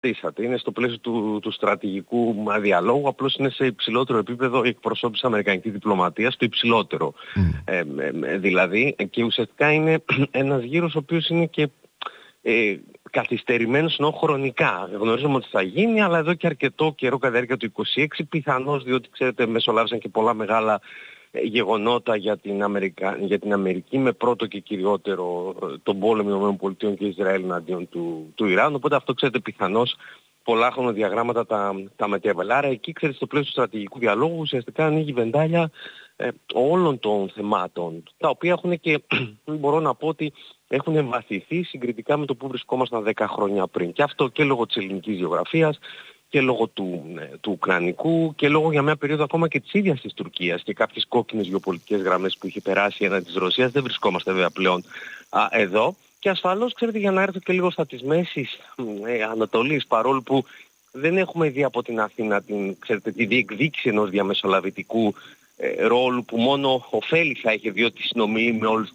Είναι στο πλαίσιο του στρατηγικού διαλόγου, απλώς είναι σε υψηλότερο επίπεδο η εκπροσώπηση της αμερικανικής διπλωματίας, το υψηλότερο. Δηλαδή, και ουσιαστικά είναι ένας γύρος ο οποίος είναι και καθυστερημένος ενώ χρονικά. Γνωρίζουμε ότι θα γίνει, αλλά εδώ και αρκετό καιρό κατά τη διάρκεια του 26, πιθανώς, διότι ξέρετε μεσολάβησαν και πολλά μεγάλα γεγονότα για την Αμερική, με πρώτο και κυριότερο τον πόλεμο ΗΠΑ και Ισραήλ εναντίον του Ιράν. Οπότε αυτό, ξέρετε, πιθανώς πολλά χρονοδιαγράμματα τα μετέβαλε. Άρα εκεί, ξέρετε, στο πλαίσιο του στρατηγικού διαλόγου ουσιαστικά ανοίγει βεντάλια όλων των θεμάτων, τα οποία έχουν και, μπορώ να πω ότι έχουν εμβαθυνθεί συγκριτικά με το που βρισκόμασταν 10 χρόνια πριν. Και αυτό και λόγω της ελληνικής γεωγραφίας, και λόγω του Ουκρανικού, και λόγω για μια περίοδο ακόμα και της ίδιας της Τουρκίας και κάποιες κόκκινες γεωπολιτικές γραμμές που είχε περάσει έναντι της Ρωσίας. Δεν βρισκόμαστε βέβαια πλέον εδώ. Και ασφαλώς, ξέρετε, για να έρθω και λίγο στα της Μέσης Ανατολής, παρόλο που δεν έχουμε δει από την Αθήνα τη διεκδίκηση ενός διαμεσολαβητικού ρόλου που μόνο ωφέλη θα είχε, διότι συνομιλεί με όλες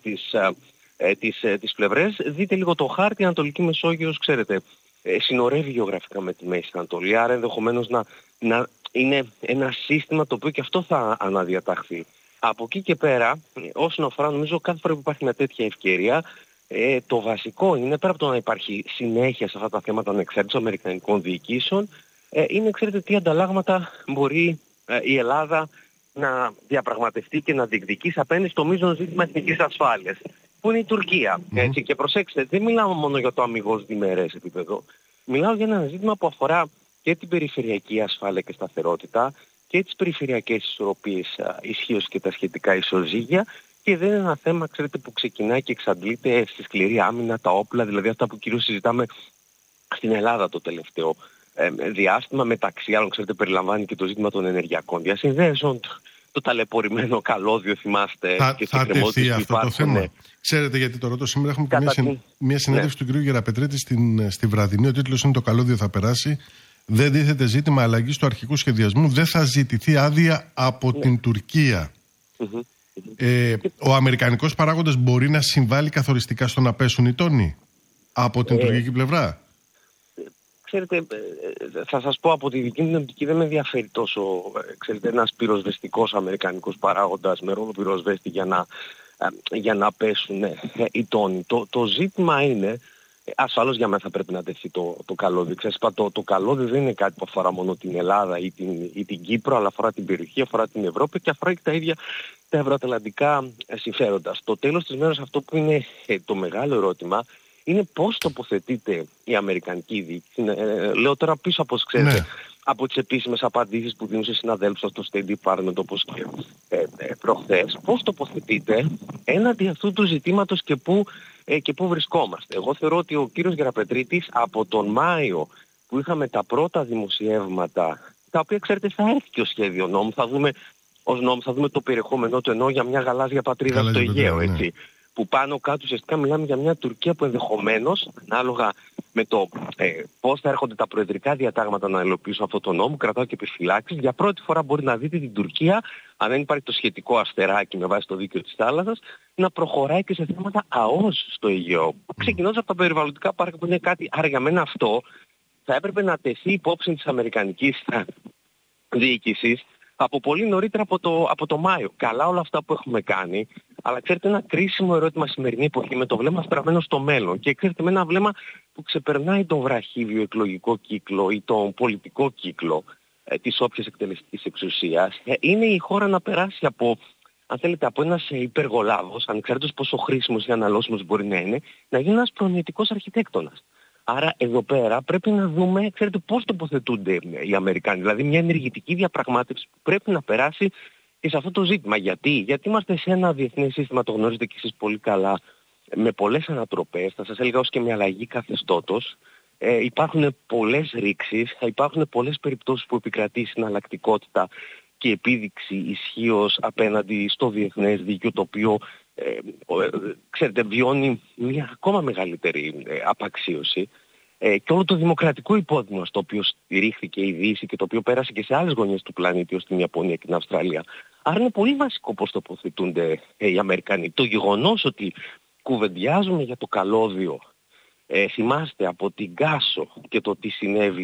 τις πλευρές. Δείτε λίγο το χάρτη, η Ανατολική Μεσόγειος, ξέρετε, συνορεύει γεωγραφικά με τη Μέση Ανατολή, άρα ενδεχομένως να είναι ένα σύστημα το οποίο και αυτό θα αναδιαταχθεί. Από εκεί και πέρα, όσον αφορά, νομίζω κάθε φορά που υπάρχει μια τέτοια ευκαιρία, το βασικό είναι, πέρα από το να υπάρχει συνέχεια σε αυτά τα θέματα ανεξάρτητων αμερικανικών διοικήσεων, είναι, ξέρετε, τι ανταλλάγματα μπορεί η Ελλάδα να διαπραγματευτεί και να διεκδικήσει απέναντι στο μείζον ζήτημα εθνικής ασφάλειας, που είναι η Τουρκία. Έτσι. Και προσέξτε, δεν μιλάω μόνο για το αμιγώς διμερές επίπεδο. Μιλάω για ένα ζήτημα που αφορά και την περιφερειακή ασφάλεια και σταθερότητα και τις περιφερειακές ισορροπίες ισχύως και τα σχετικά ισοζύγια, και δεν είναι ένα θέμα, ξέρετε, που ξεκινάει και εξαντλείται στη σκληρή άμυνα, τα όπλα, δηλαδή αυτά που κυρίως συζητάμε στην Ελλάδα το τελευταίο διάστημα. Μεταξύ άλλων, ξέρετε, περιλαμβάνει και το ζήτημα των ενεργειακών διασυνδέσεων, το ταλαιπωρημένο καλώδιο, θυμάστε, και θα τεθεί αυτό το θέμα. Ναι. Ξέρετε, γιατί το ρωτώ σήμερα, έχουμε και μια συνέντευξη του κ. Γεραπετρίτη στη βραδινή. Ο τίτλος είναι «Το καλώδιο θα περάσει». Δεν τίθεται ζήτημα αλλαγής του αρχικού σχεδιασμού. Δεν θα ζητηθεί άδεια από την Τουρκία. Ο αμερικανικός παράγοντας μπορεί να συμβάλλει καθοριστικά στο να πέσουν οι τόνοι από την τουρκική πλευρά. Ξέρετε, θα σας πω από τη δική μου οπτική, δεν με ενδιαφέρει τόσο, ξέρετε, ένας πυροσβεστικός αμερικανικός παράγοντας με ρόλο πυροσβέστη για να πέσουν οι τόνοι. Το ζήτημα είναι, ασφαλώς για μένα θα πρέπει να τεθεί το καλώδιο. Ξέρετε, το καλώδιο δεν είναι κάτι που αφορά μόνο την Ελλάδα ή την Κύπρο, αλλά αφορά την περιοχή, αφορά την Ευρώπη και αφορά και τα ίδια τα ευρωατλαντικά συμφέροντα. Στο τέλος της μέρας, αυτό που είναι το μεγάλο ερώτημα είναι πώς τοποθετείται η αμερικανική διοίκηση. Λέω τώρα πίσω από, ξέρετε, από τις επίσημες απαντήσεις που δίνουν σε συναδέλφους στο State Department, όπως και προχθές, πώς τοποθετείται έναντι αυτού του ζητήματος και πού βρισκόμαστε. Εγώ θεωρώ ότι ο κύριος Γεραπετρίτης από τον Μάιο που είχαμε τα πρώτα δημοσιεύματα, τα οποία, ξέρετε, θα έρθει και ο σχέδιο νόμου, θα δούμε το περιεχόμενό του, ενώ για μια γαλάζια πατρίδα στο Αιγαίο, έτσι. Που πάνω κάτω ουσιαστικά μιλάμε για μια Τουρκία που ενδεχομένως, ανάλογα με το πώς θα έρχονται τα προεδρικά διατάγματα να υλοποιήσουν αυτό το νόμο, κρατάω και επιφυλάξεις, για πρώτη φορά μπορεί να δείτε την Τουρκία, αν δεν υπάρχει το σχετικό αστεράκι με βάση το δίκαιο της θάλασσας, να προχωράει και σε θέματα ΑΟΣ στο Αιγαίο. Ξεκινώντας από τα περιβαλλοντικά πάρκα που είναι κάτι, άρα για μένα αυτό θα έπρεπε να τεθεί υπόψη της αμερικανικής διοίκησης από πολύ νωρίτερα από το Μάιο. Καλά όλα αυτά που έχουμε κάνει, αλλά ξέρετε, ένα κρίσιμο ερώτημα σημερινή εποχή με το βλέμμα στραμμένο στο μέλλον και ξέρετε, με ένα βλέμμα που ξεπερνάει τον βραχύβιο εκλογικό κύκλο ή τον πολιτικό κύκλο της όποιας εκτελεστικής εξουσίας, είναι η χώρα να περάσει από, αν θέλετε, από ένας υπεργολάβος, ανεξάρτητος πόσο χρήσιμος ή αναλώσιμος μπορεί να είναι, να γίνει ένας προνοητικός αρχιτέκτονας. Άρα εδώ πέρα πρέπει να δούμε, ξέρετε, πώς τοποθετούνται οι Αμερικάνοι. Δηλαδή μια ενεργητική διαπραγμάτευση που πρέπει να περάσει και σε αυτό το ζήτημα. Γιατί είμαστε σε ένα διεθνές σύστημα, το γνωρίζετε κι εσείς πολύ καλά, με πολλές ανατροπές, θα σας έλεγα ως και με αλλαγή καθεστώτος. Υπάρχουν πολλές ρήξεις, υπάρχουν πολλές περιπτώσεις που επικρατεί συναλλακτικότητα και επίδειξη ισχύως απέναντι στο διεθνές δίκαιο, το οποίο ξέρετε, βιώνει μια ακόμα μεγαλύτερη απαξίωση, και όλο το δημοκρατικό υπόδειγμα στο οποίο στηρίχθηκε η Δύση και το οποίο πέρασε και σε άλλες γωνιές του πλανήτη, ως την Ιαπωνία και την Αυστραλία. Άρα είναι πολύ βασικό πώς τοποθετούνται οι Αμερικανοί. Το γεγονός ότι κουβεντιάζουμε για το καλώδιο, θυμάστε από την Κάσο και το τι συνέβη